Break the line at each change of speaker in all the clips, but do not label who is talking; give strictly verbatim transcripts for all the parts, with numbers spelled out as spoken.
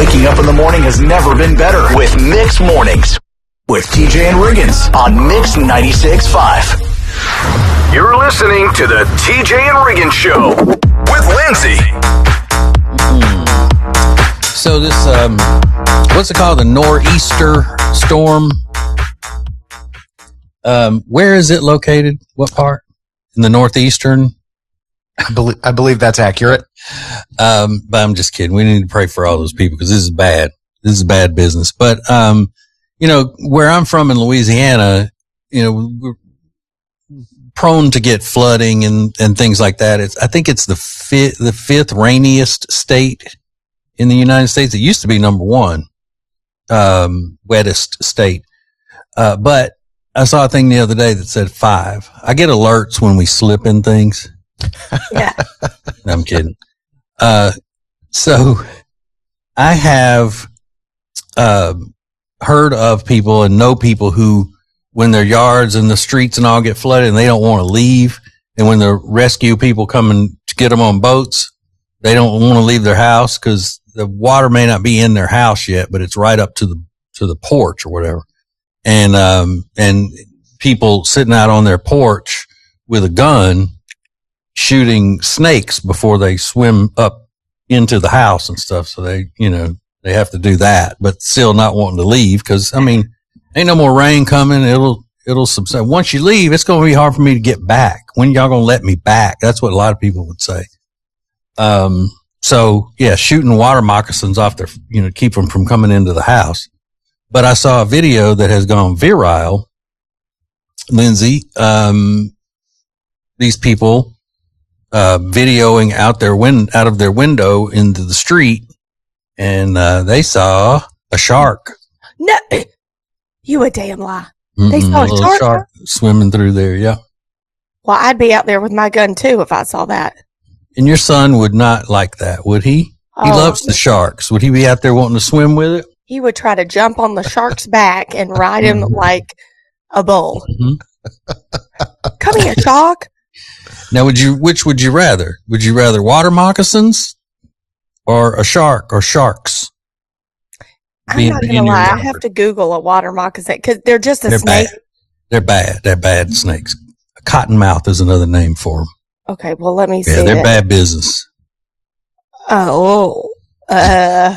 Waking up in the morning has never been better with Mix Mornings with T J and Riggins on Mix ninety-six point five.
You're listening to the T J and Riggins Show with Lindsay.
Mm. So this, um, what's it called? The nor'easter storm. Um, where is it located? What part? In the northeastern?
I believe, I believe that's accurate.
Um, but I'm just kidding. We need to pray for all those people because this is bad. This is bad business. But, um, you know, where I'm from in Louisiana, you know, we're prone to get flooding and, and things like that. It's, I think it's the fifth, the fifth rainiest state in the United States. It used to be number one, um, wettest state. Uh, but I saw a thing the other day that said five. I get alerts when we slip in things.
Yeah.
No, I'm kidding. Uh, so I have, uh, heard of people and know people who, when their yards and the streets and all get flooded and they don't want to leave. And when the rescue people come and get them on boats, they don't want to leave their house because the water may not be in their house yet, but it's right up to the, to the porch or whatever. And, um, and people sitting out on their porch with a gun shooting snakes before they swim up into the house and stuff. So they, you know, they have to do that, but still not wanting to leave. Cause I mean, ain't no more rain coming. It'll, it'll subside. Once you leave, it's going to be hard for me to get back. When y'all going to let me back? That's what a lot of people would say. Um, so yeah, shooting water moccasins off their, you know, keep them from coming into the house. But I saw a video that has gone viral, Lindsay. Um, these people, uh, videoing out their win, out of their window into the street, and, uh, they saw a shark.
No, you a damn lie.
Mm-mm,
They saw a,
a
shark?
shark swimming through there. Yeah.
Well, I'd be out there with my gun too if I saw that.
And your son would not like that, would he? He
Oh.
loves the sharks. Would he be out there wanting to swim with it?
He would try to jump on the shark's back and ride him like a bull.
Mm-hmm.
Come here, shark.
Now, would you, which would you rather? Would you rather water moccasins or a shark or sharks?
I'm
Being
not
in
going to
your
lie. I
yard.
have to Google a water moccasin because they're just a
They're
snake.
bad. They're bad. They're bad snakes. Cottonmouth is another name for them.
Okay, well, let me see.
Yeah, they're
it.
bad business.
Oh. Uh.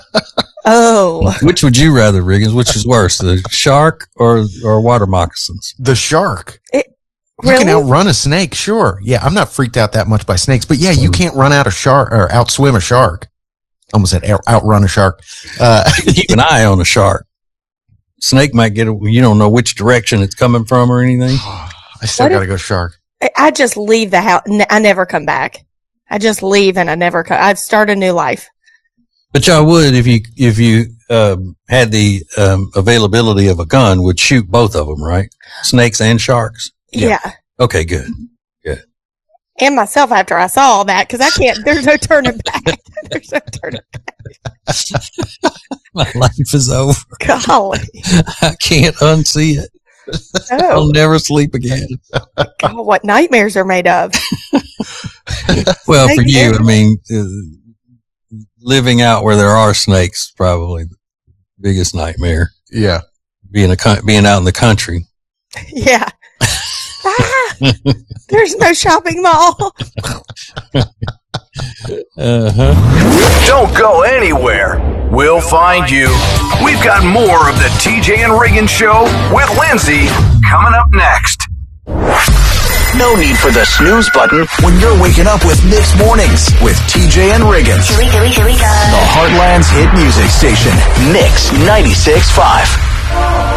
Oh.
Which would you rather, Riggins? Which is worse, the shark or, or water moccasins?
The shark.
It,
You
really?
can outrun a snake, sure. Yeah, I'm not freaked out that much by snakes, but yeah, you can't run out a shark or outswim a shark. Almost said out, outrun a shark. Uh,
Keep an eye on a shark. Snake might get, a, you don't know which direction it's coming from or anything.
I still
What
got to
if-
go shark.
I- I just leave the house. N- I never come back. I just leave and I never come. I start a new life.
But y'all would, if you, if you, um, had the, um, availability of a gun, would shoot both of them, right? Snakes and sharks?
Yeah.
Okay, good.
And myself after I saw all that because I can't, there's no turning back. There's no turning back.
My life is over.
Golly.
I can't unsee it. I'll
Oh,
never sleep again.
God, what nightmares are made of.
Well, for
Snake
you,
and-
I mean, uh, living out where there are snakes is probably the biggest nightmare.
Yeah.
Being a coun- being out in the country.
Yeah. Ah, there's no shopping mall.
Uh-huh.
Don't go anywhere. We'll find you. We've got more of the T J and Riggins Show with Lindsay coming up next.
No need for the snooze button when you're waking up with Mix Mornings with T J and Riggins.
Here we, here we, here we go.
The Heartland's hit music station, Mix ninety-six point five.